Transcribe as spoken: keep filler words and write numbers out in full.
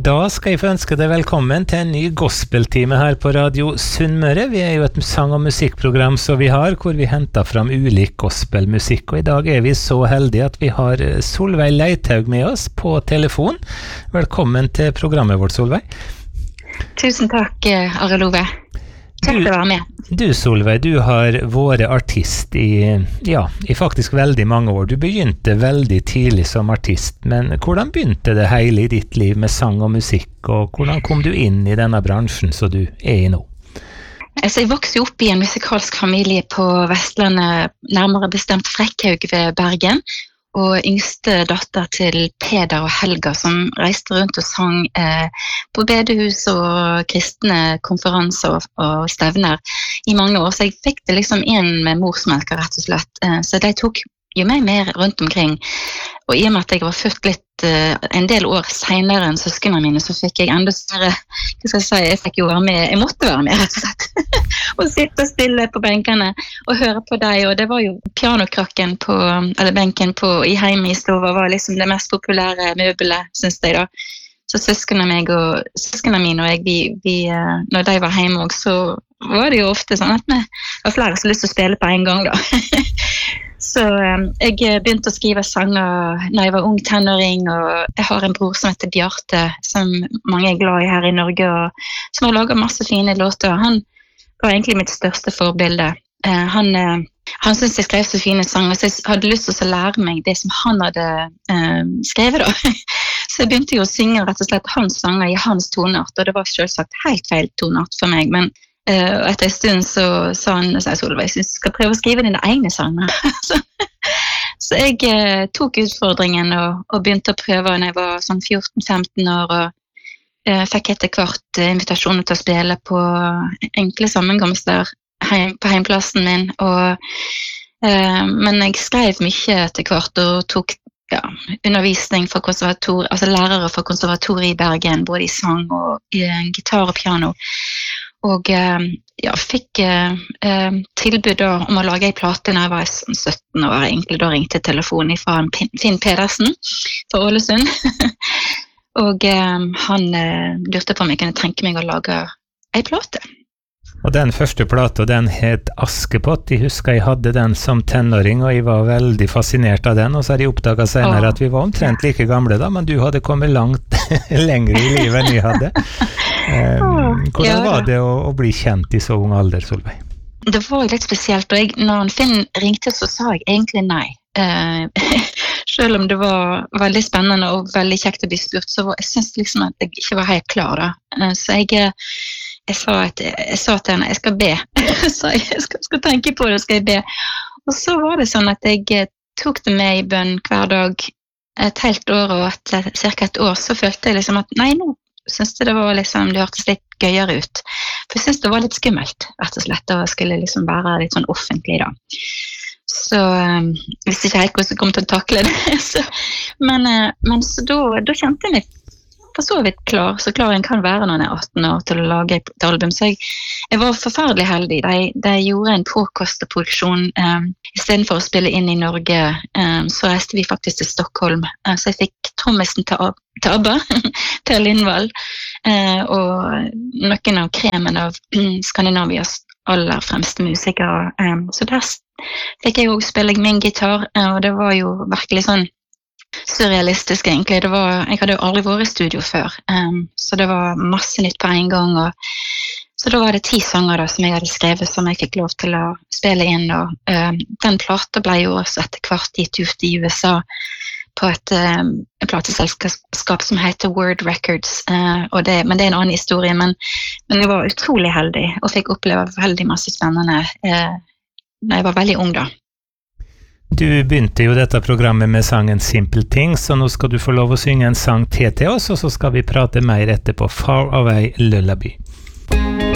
Da skal jeg få ønske deg velkommen til en ny gospeltime her på Radio Sunnmøre. Vi er jo et sang- og musikkprogram som vi har, hvor vi henter fram ulik gospelmusikk. Og i dag er vi så heldige at vi har Solveig Leithaug med oss på telefon. Velkommen til programmet vårt, Solveig. Tusen takk, Arild Ove. Takk for å være med. Du, Solveig, du har vært artist i, ja, i faktisk veldig mange år. Du begynte veldig tidlig som artist, men hvordan begynte det hele i ditt liv med sang og musikk, og hvordan kom du inn i denne bransjen som du er i nå? Altså, jeg vokste opp i en musikalsk familie på Vestlandet, nærmere bestemt Frekkhaug ved Bergen, og yngste datter til Peder og Helga, som reiste rundt og sang eh, på bedehus og kristne konferanser og, og stevner i mange år. Så jeg fikk det liksom inn med morsmelker, rett og slett. Eh, så de tok jo meg mer rundt omkring. Og i og med at jeg var født litt eh, en del år senere enn søskene mine, så fikk jeg enda større, hva skal jeg si, jeg fikk jo være med, jeg måtte være med, rett og slett. Og sitte stille på benkene og høre på deg, og det var jo pianokrakken på, eller benken på, i heime i stova var liksom det mest populære møbelet, synes jeg da. Så søskene meg og søskene mine og jeg, vi, vi, når de var hjemme også, så var det jo ofte sånn at vi var flere som hadde lyst til å spille på en gang da. Så jeg begynte å skrive sanger når jeg var ung tenåring, og jeg har en bror som heter Bjarte, som mange er glad i her i Norge, og som har laget masse fine låter. Han var egentlig mitt største forbilde. Uh, han, uh, han syntes jeg skrev så fine sanger, så jeg hadde lyst til å lære meg det som han hadde uh, skrevet da. Så jeg begynte jo å synge rett og slett hans sanger i hans tonart, og det var selvsagt helt feil tonart for meg, men uh, etter en stund så sa han, så jeg, Solveig, jeg synes du skal prøve å skrive dine egne sanger. så, så jeg uh, tok utfordringen og, og begynte å prøve når jeg var sånn fjorten femten år, og uh, fikk etter hvert invitasjoner til å spille på enkle sammenkomster heim, på heimplassen min, og, uh, men jeg skrev mye etter hvert og tok ja, undervisning for konservator, altså lærere for konservatoriet i Bergen, både i sang og i gitar og piano, og uh, ja, fikk uh, uh, tilbud da, om å lage en plate når jeg var sytten år, egentlig da ringte telefonen fra Finn Pedersen fra Ålesund, og uh, han uh, lurte på om jeg kunne tenke meg å lage en plate. Og den første plata, den het Askepott. Jeg husker jeg hadde den som tenåring, og jeg var veldig fascinert av den, og så har jeg oppdaget senere at vi var omtrent like gamle da, men du hadde kommet langt lengre i livet enn jeg hadde. Um, hvordan ja, var det å, å bli kjent i så ung alder, Solveig? Det var litt spesielt, og jeg, når Finn ringte så sa jeg egentlig nei. Uh, selv om det var veldig spennende og veldig kjekt å bli spurt, så var, jeg synes liksom at jeg ikke var helt klar da. Uh, så jeg, jeg, sa at, jeg sa til henne, jeg skal be. så jeg skal, skal tenke på det, skal jeg be. Og så var det sånn at jeg tok det med i bønn hver dag et helt år, og etter cirka et år så følte jeg liksom at nei, nå synes jeg det var liksom, det hørtes litt gøyere ut. For jeg synes det var litt skummelt, rett og slett, og skulle liksom være litt sånn offentlig da. Så um, visste ikke helt hvordan jeg kom til å takle det. så, men, uh, men så da, da kjente jeg meg for så vidt klar, så klar jeg kan være når jeg er atten år til å lage et album. Så jeg, jeg var forferdelig heldig. De, de gjorde en påkostet produksjon. Um, I stedet for å spille inn i Norge, um, så reiste vi faktisk til Stockholm. Uh, så jeg fikk trommisen til, til ABBA, Per Lindvall, uh, og noen av kremen av um, Skandinavias aller fremste musikere. Um, så der fikk jeg også spille min gitar, uh, og det var jo virkelig sånn surrealistisk egentlig. Det var, jeg hadde jo aldri vært i studio før, um, så det var masse nytt på en gang, og så da var det ti sanger da, som jeg hadde skrevet, som jeg fikk lov til å spille inn, og um, den plata ble jo også etter hvert gitt ut i U S A på et um, plateselskap som heter Word Records, uh, og det, men det er en annen historie, men, men jeg var utrolig heldig, og fikk oppleve veldig masse spennende uh, når jeg var veldig ung da. Du begynte jo dette programmet med sangen Simple Things, så nå skal du få lov å synge en sang til til oss, og så skal vi prate mer etterpå. Far Away Lullaby.